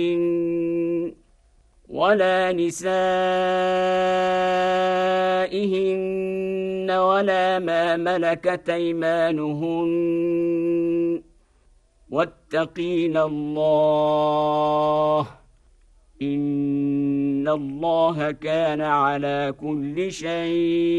ولا نسائهن ولا ما ملكت أيمانهن واتقين الله إن الله كان على كل شيء